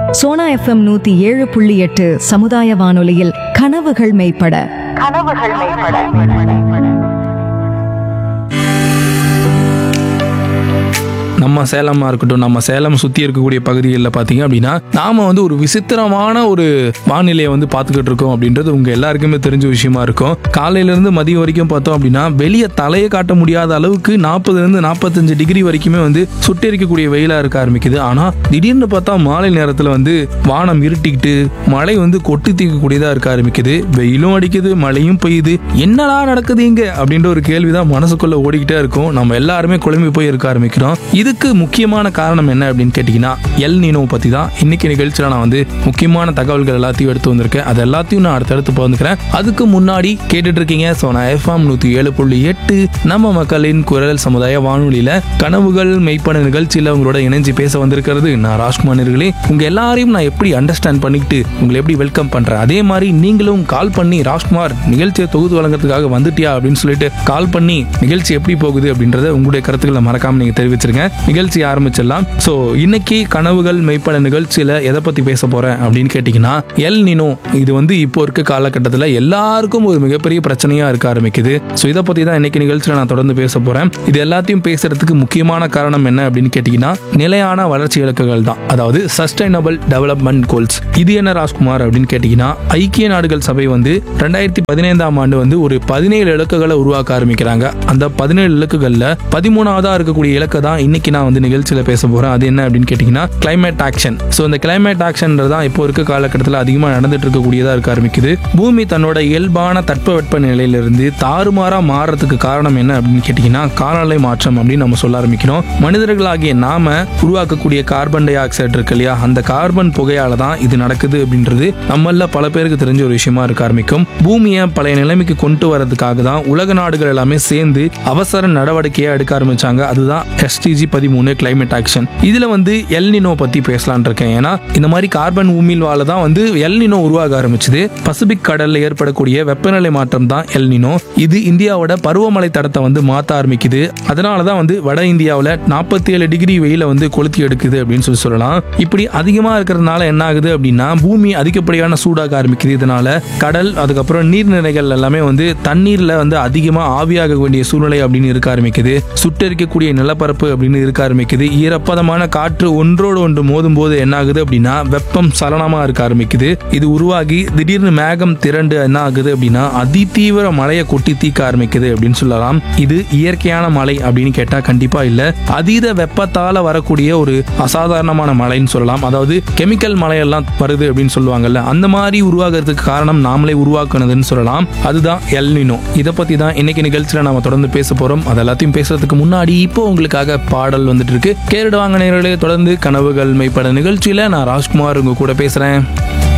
Sona FM 107.8 சமுதாய வானொலியில் கனவுகள் மெய்ப்பட. நம்ம சேலமாக இருக்கட்டும், நம்ம சேலம் சுற்றி இருக்கக்கூடிய பகுதிகளில் பார்த்தீங்க அப்படின்னா நாம் வந்து ஒரு விசித்திரமான ஒரு வானிலையை வந்து பார்த்துக்கிட்டு இருக்கோம் அப்படின்றது உங்கள் எல்லாருக்குமே தெரிஞ்ச விஷயமா இருக்கும். காலையிலேருந்து மதியம் வரைக்கும் பார்த்தோம் அப்படின்னா வெளியே தலையை காட்ட முடியாத அளவுக்கு 40 to 45 டிகிரி வரைக்குமே வந்து சுட்டெரிக்கக்கூடிய வெயிலாக இருக்க ஆரம்பிக்குது. ஆனால் திடீர்னு பார்த்தா மாலை நேரத்தில் வந்து வானம் இருட்டிக்கிட்டு மழை வந்து கொட்டி தீர்க்கக்கூடியதாக இருக்க ஆரம்பிக்குது. வெயிலும் அடிக்குது, மழையும் பெய்யுது. என்னடா நடக்குது இங்கே அப்படின்ற ஒரு கேள்விதான் மனசுக்குள்ள ஓடிக்கிட்டே இருக்கும். நம்ம எல்லாருமே குழம்பி போய் இருக்க ஆரம்பிக்கிறோம். இதுக்கு முக்கியமான காரணம் என்ன அப்படின்னு கேட்டீங்கன்னா எல் நீனோ பத்தி தான் இன்னைக்கு நிகழ்ச்சியில நான் வந்து முக்கியமான தகவல்கள் எல்லாத்தையும் எடுத்து வந்திருக்கேன். அது எல்லாத்தையும் நான் அடுத்தடுத்து பகிர்ந்துக்கிறேன். அதுக்கு முன்னாடி கேட்டுட்டு இருக்கீங்க சோனா எஃப்எம் 107.8 நம்ம மக்களின் குரல் சமுதாய வானொலியில கனவுகள் மெய்ப்பட நிகழ்ச்சியில உங்களோட இணைஞ்சு பேச வந்திருக்கிறது நான் ராஜ்குமார். உங்க எல்லாரையும் நான் எப்படி அண்டர்ஸ்டாண்ட் பண்ணிக்கிட்டு உங்களை எப்படி வெல்கம் பண்றேன், அதே மாதிரி நீங்களும் கால் பண்ணி ராஜ்குமார் நிகழ்ச்சியை தொகுத்து வழங்குறதுக்காக வந்துட்டியா அப்படின்னு சொல்லிட்டு கால் பண்ணி நிகழ்ச்சி எப்படி போகுது அப்படின்றத உங்களுடைய கருத்துக்களை மறக்காம நீங்க தெரிவிச்சிருங்க. நிகழ்ச்சி ஆரம்பிச்சிடலாம். சோ இன்னைக்கு கனவுகள் மெய்ப்பட நிகழ்ச்சியில எதை பத்தி பேச போறேன் அப்படின்னு கேட்டீங்கன்னா எல் நினோ. இது வந்து இப்போ இருக்க காலகட்டத்தில் எல்லாருக்கும் ஒரு மிகப்பெரிய பிரச்சனையா இருக்க ஆரம்பிக்குது. சோ இதை பத்தி தான் இன்னைக்கு நிகழ்ச்சியில நான் தொடர்ந்து பேச போறேன். இது எல்லாத்தையும் பேசுறதுக்கு முக்கியமான காரணம் என்ன அப்படின்னு கேட்டீங்கன்னா நிலையான வளர்ச்சி இலக்குகள் தான், அதாவது சஸ்டைனபிள் டெவலப்மெண்ட் கோல்ஸ். இது என்ன ராஜ்குமார் அப்படின்னு கேட்டீங்கன்னா ஐக்கிய நாடுகள் சபை வந்து 2015 ஆண்டு வந்து ஒரு 17 இலக்குகளை உருவாக்க ஆரம்பிக்கிறாங்க. அந்த 17 இலக்குகள்ல 13ஆவதா இருக்கக்கூடிய இலக்கை தான் இன்னைக்கு நான் வந்து நிகழ்ச்சியில பேச போறேன். அது என்ன அப்படின்னு கேட்டீங்கன்னா கிளைமேட் ஆக்ஷன். சோ இந்த கிளைமேட் ஆக்ஷன் தான் இப்போ இருக்க காலகட்டத்தில் அதிகமாக நடந்துட்டு இருக்கக்கூடியதா இருக்க ஆரம்பிக்குது. பூமி தன்னோட இயல்பான தட்பவெட்ப நிலையிலிருந்து தாறுமாறா மாறதுக்கு காரணம் என்ன அப்படின்னு கேட்டீங்கன்னா காலநிலை மாற்றம் அப்படின்னு நம்ம சொல்ல ஆரம்பிக்கிறோம். மனிதர்களாகிய நாம உருவாக்கக்கூடிய கார்பன் டை ஆக்சைடு இருக்கு இல்லையா, அந்த கார்பன் புகையால தான் இது நடக்குது அப்படின்றது நம்மள பல பேருக்கு தெரிஞ்ச ஒரு விஷயமா இருக்க ஆரம்பிக்கும். பூமியை பழைய நிலைமைக்கு கொண்டு வரதுக்காக தான் உலக நாடுகள் எல்லாமே சேர்ந்து அவசர நடவடிக்கையை எடுக்க ஆரம்பிச்சாங்க. அதுதான் SDG 13 கிளைமேட் ஆக்ஷன். இதுல வந்து எல் நினோ பத்தி பேசலான் இருக்கேன். ஏன்னா இந்த மாதிரி கார்பன் உமிழ்வால தான் வந்து எல் நினோ உருவாக ஆரம்பிச்சது. பசிபிக் கடல்ல ஏற்படக்கூடிய வெப்பநிலை மாற்றம் தான் எல் நினோ. இது இந்தியாவோட பருவமழை தடத்தை வந்து மாற்ற ஆரம்பிக்குது. அதனாலதான் வந்து வட இந்தியாவில் 47 டிகிரி வெயில வந்து கொளுத்தி எடுக்குது அப்படின்னு சொல்லலாம். இப்படி அதிகமா இருக்கிறதுனால என்ன ஆகுது அப்படின்னா பூமி அதிகப்படியான சூடாக ஆரம்பிக்குது. இதனால கடல் அதுக்கப்புறம் நீர்நிலைகள் எல்லாமே வந்து தண்ணீர்ல வந்து அதிகமா ஆவியாக வேண்டிய சூழ்நிலை அப்படின்னு இருக்க ஆரம்பிக்குது. சுட்டெரிக்கக்கூடிய நிலப்பரப்பு அப்படின்னு இருக்க ஆரம்பிக்குது. ஈரப்பதமான காற்று ஒன்றோடு ஒன்று மோதும் போது என்ன ஆகுது அப்படின்னா வெப்பம் சலனமா இருக்க ஆரம்பிக்குது. இது உருவாகி திடீர்னு மேகம் திரண்டு என்ன ஆகுது அப்படின்னா அதிதீவிர மழையை கொட்டி தீக்க ஆரம்பிக்குது அப்படின்னு சொல்லலாம். இது இயற்கையான மழை அப்படின்னு கேட்டா கண்டிப்பா இல்ல, அதீத வெப்பத்தால வரக்கூடிய ஒரு அசாதாரணமான மழைன்னு சொல்லலாம். அதாவது கெமிக்கல் மழையெல்லாம் வருது அப்படின்னு சொல்லுவாங்கல்ல, அந்த மாதிரி உருவாகிறதுக்கு காரணம் நாமளே உருவாக்குனதுன்னு சொல்லலாம். அதுதான் எல் நினோ. இதை பத்தி தான் இன்னைக்கு நிகழ்ச்சியில நாம தொடர்ந்து பேச போறோம். அது எல்லாத்தையும் பேசுறதுக்கு முன்னாடி இப்போ உங்களுக்காக பாடல் வந்துட்டு இருக்கு. கேட்டுடுவாங்க நேயர்களே. தொடர்ந்து கனவுகள் மெய்ப்பட நிகழ்ச்சியில நான் ராஜ்குமார் உங்க கூட பேசுறேன்.